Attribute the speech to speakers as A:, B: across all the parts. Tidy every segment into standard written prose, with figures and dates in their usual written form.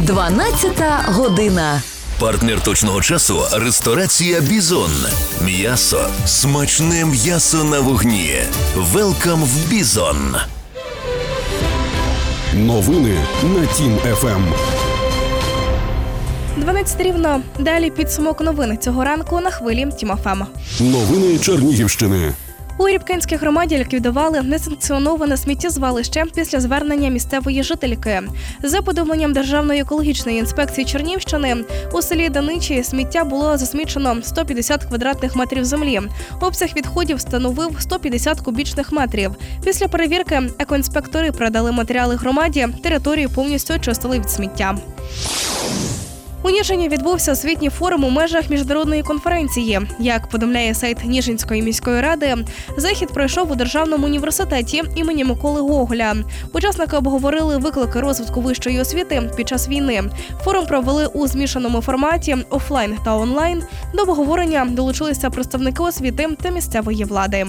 A: 12 година.
B: Партнер точного часу – ресторація «Бізон». М'ясо. Смачне м'ясо на вогні. Велкам в «Бізон».
C: Новини на Тім ФМ.
D: 12 рівно. Далі підсумок новин цього ранку на хвилі Тім ФМ.
C: Новини Чернігівщини.
D: У Рібкенській громаді ліквідували несанкціоноване сміттєзвалище після звернення місцевої жительки. За повідомленням Державної екологічної інспекції Чернігівщини, у селі Даничі сміття було засмічено 150 квадратних метрів землі. Обсяг відходів становив 150 кубічних метрів. Після перевірки екоінспектори передали матеріали громаді, територію повністю очистили від сміття. У Ніжині відбувся освітній форум у межах міжнародної конференції. Як повідомляє сайт Ніжинської міської ради, захід пройшов у Державному університеті імені Миколи Гоголя. Учасники обговорили виклики розвитку вищої освіти під час війни. Форум провели у змішаному форматі офлайн та онлайн. До обговорення долучилися представники освіти та місцевої влади.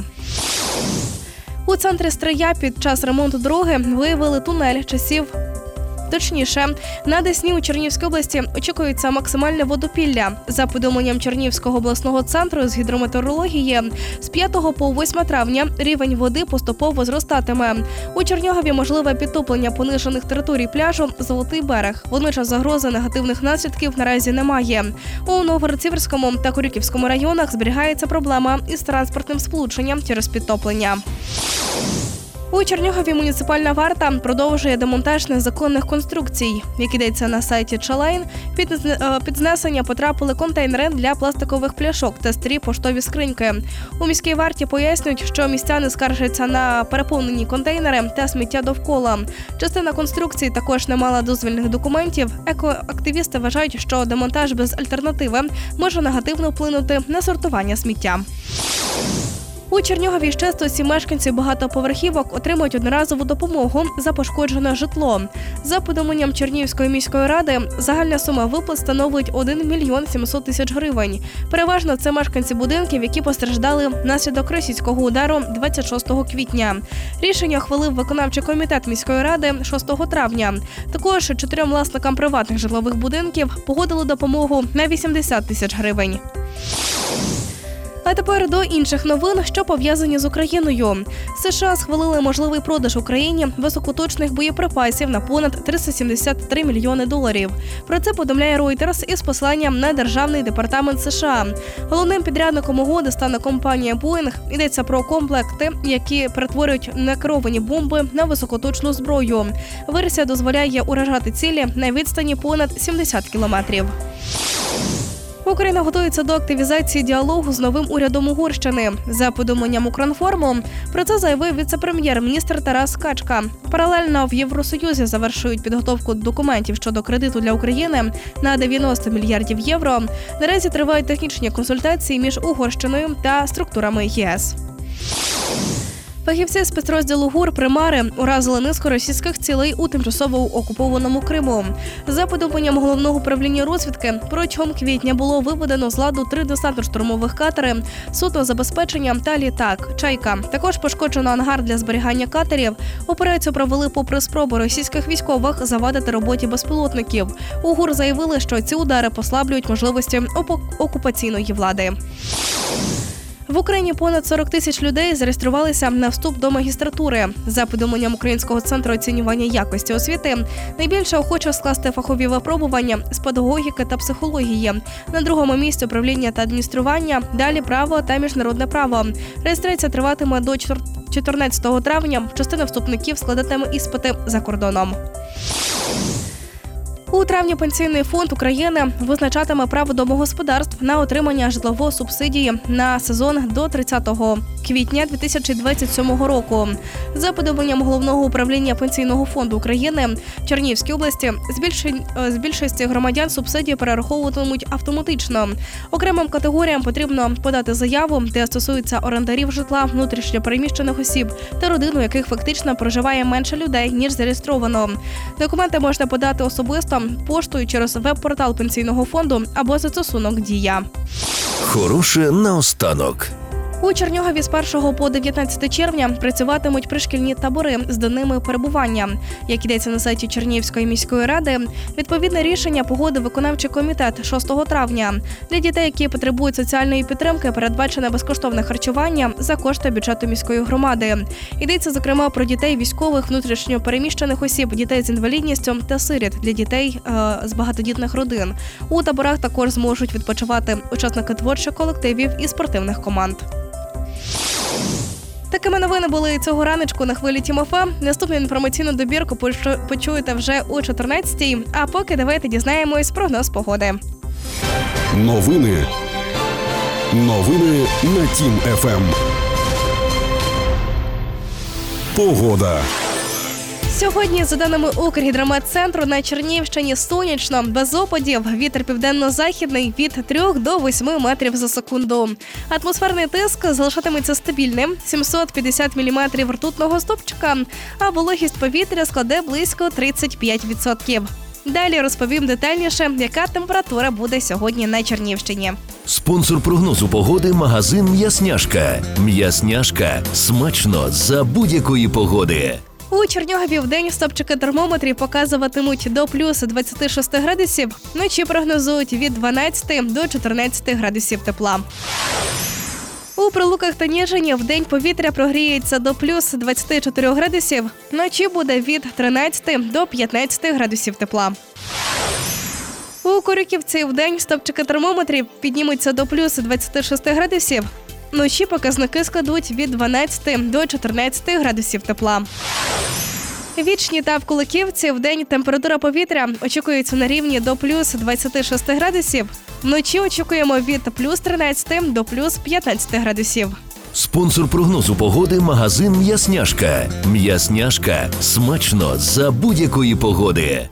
D: У центрі Стрия під час ремонту дороги виявили тунель часів. Точніше, на Десні у Чернігівській області очікується максимальне водопілля. За повідомленням Чернігівського обласного центру з гідрометеорології, з 5 по 8 травня рівень води поступово зростатиме. У Чернігові можливе підтоплення понижених територій пляжу «Золотий берег». Водночас загрози негативних наслідків наразі немає. У Новгород-Сіверському та Корюківському районах зберігається проблема із транспортним сполученням через підтоплення. У Чернігові муніципальна варта продовжує демонтаж незаконних конструкцій. Як йдеться на сайті Чалайн, під знесення потрапили контейнери для пластикових пляшок та старі поштові скриньки. У міській варті пояснюють, що містяни скаржаться на переповнені контейнери та сміття довкола. Частина конструкцій також не мала дозвільних документів. Екоактивісти вважають, що демонтаж без альтернативи може негативно вплинути на сортування сміття. У Чернігові ще 107 мешканців багатоповерхівок отримують одноразову допомогу за пошкоджене житло. За повідомленням Чернігівської міської ради, загальна сума виплат становить 1 мільйон 700 тисяч гривень. Переважно це мешканці будинків, які постраждали внаслідок російського удару 26 квітня. Рішення ухвалив виконавчий комітет міської ради 6 травня. Також 4 власникам приватних житлових будинків погодили допомогу на 80 тисяч гривень. А тепер до інших новин, що пов'язані з Україною. США схвалили можливий продаж Україні високоточних боєприпасів на понад 373 мільйони доларів. Про це повідомляє Reuters із посиланням на Державний департамент США. Головним підрядником угоди стане компанія Boeing. Йдеться про комплекти, які перетворюють некеровані бомби на високоточну зброю. Версія дозволяє уражати цілі на відстані понад 70 кілометрів. Україна готується до активізації діалогу з новим урядом Угорщини. За повідомленням Укрінформу, про це заявив віце-прем'єр-міністр Тарас Качка. Паралельно в Євросоюзі завершують підготовку документів щодо кредиту для України на 90 мільярдів євро. Наразі тривають технічні консультації між Угорщиною та структурами ЄС. Фахівці спецрозділу ГУР «Примари» уразили низку російських цілей у тимчасово окупованому Криму. За повідомленням Головного управління розвідки, протягом квітня було виведено з ладу 3 десантно-штурмових катери, судно забезпечення та літак «Чайка». Також пошкоджено ангар для зберігання катерів. Операцію провели попри спробу російських військових завадити роботі безпілотників. У ГУР заявили, що ці удари послаблюють можливості окупаційної влади. В Україні понад 40 тисяч людей зареєструвалися на вступ до магістратури. За повідомленням Українського центру оцінювання якості освіти, найбільше охочих скласти фахові випробування з педагогіки та психології. На другому місці управління та адміністрування, далі право та міжнародне право. Реєстрація триватиме до 14 травня. Частина вступників складатиме іспити за кордоном. У травні Пенсійний фонд України визначатиме право домогосподарств на отримання житлової субсидії на сезон до 30 квітня 2027 року. За повідомленням Головного управління Пенсійного фонду України, в Чернігівській області з більшості громадян субсидії перераховуватимуть автоматично. Окремим категоріям потрібно подати заяву, де стосується орендарів житла, внутрішньо переміщених осіб та родин, у яких фактично проживає менше людей, ніж зареєстровано. Документи можна подати особисто, поштою через веб-портал Пенсійного фонду або застосунок «Дія».
B: Хороше наостанок.
D: У Чернігові з 1 по 19 червня працюватимуть пришкільні табори з денними перебування. Як йдеться на сайті Чернігівської міської ради, відповідне рішення погодив виконавчий комітет 6 травня. Для дітей, які потребують соціальної підтримки, передбачене безкоштовне харчування за кошти бюджету міської громади. Йдеться, зокрема, про дітей військових, внутрішньо переміщених осіб, дітей з інвалідністю та сиріт для дітей з багатодітних родин. У таборах також зможуть відпочивати учасники творчих колективів і спортивних команд. Такими новини були цього раночку на хвилі Тім ФМ. Наступну інформаційну добірку почуєте вже о 14-й. А поки давайте дізнаємось прогноз погоди.
C: Новини на Тім ФМ. Погода.
D: Сьогодні, за даними Укргідрометцентру, на Чернігівщині сонячно, без опадів, вітер південно-західний від 3 до 8 метрів за секунду. Атмосферний тиск залишатиметься стабільним – 750 міліметрів ртутного стовпчика, а вологість повітря складе близько 35%. Далі розповім детальніше, яка температура буде сьогодні на Чернігівщині.
B: Спонсор прогнозу погоди – магазин «М'ясняшка». «М'ясняшка» – смачно за будь-якої погоди.
D: У Чернігові вдень стопчики термометрів показуватимуть до плюс 26 градусів, вночі прогнозують від 12 до 14 градусів тепла. У Прилуках та Ніжині вдень повітря прогріється до плюс 24 градусів, вночі буде від 13 до 15 градусів тепла. У Корюківці вдень стопчики термометрів піднімуться до плюс 26 градусів, вночі показники складуть від 12 до 14 градусів тепла. Вічні та в Куликівці вдень температура повітря очікується на рівні до плюс 26 градусів. Вночі очікуємо від плюс 13 до плюс 15 градусів.
B: Спонсор прогнозу погоди – магазин «М'ясняшка». «М'ясняшка» – смачно за будь-якої погоди.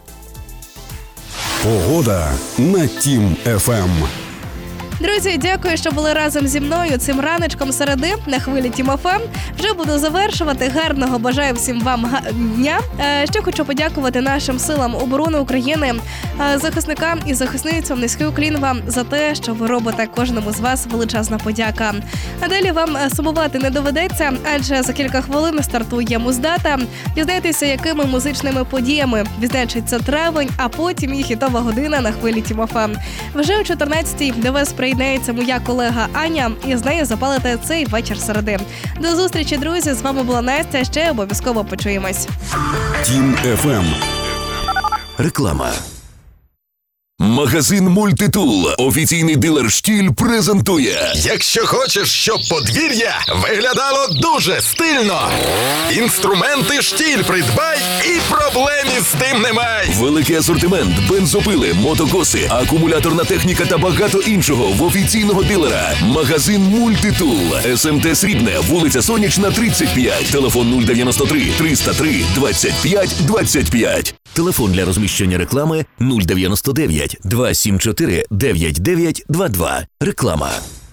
C: Погода на Тім ФМ.
D: Друзі, дякую, що були разом зі мною цим раночком середи на хвилі Тім ФМ. Вже буду завершувати. Гарного бажаю всім вам дня. Ще хочу подякувати нашим силам оборони України, захисникам і захисницям. Низький уклін вам за те, що ви робите. Кожному з вас величезна подяка. А далі вам сумувати не доведеться, адже за кілька хвилин стартує Муздата. Дізнайтеся, якими музичними подіями відзначиться травень, а потім і хітова година на хвилі Тім ФМ. Вже о 14-й до вас приєднається моя колега Аня, і з нею запалите цей вечір середи. До зустрічі, друзі! З вами була Настя. Ще обов'язково почуємось.
C: Тім ФМ.
B: Реклама. Магазин «Мультитул», офіційний дилер «Штіль» презентує.
E: Якщо хочеш, щоб подвір'я виглядало дуже стильно, інструменти «Штіль» придбай і проблем із тим немає.
B: Великий асортимент, бензопили, мотокоси, акумуляторна техніка та багато іншого в офіційного дилера. Магазин «Мультитул». СМТ Срібне, вулиця Сонячна, 35. Телефон 093 303 25 25. Телефон для розміщення реклами 099 274 9922. Реклама.